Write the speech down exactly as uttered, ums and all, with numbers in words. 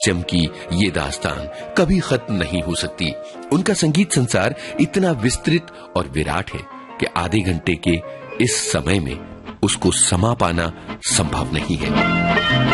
चमकी ये दास्तान कभी खत्म नहीं हो सकती। उनका संगीत संसार इतना विस्तृत और विराट है कि आधे घंटे के इस समय में उसको समा पाना संभव नहीं है।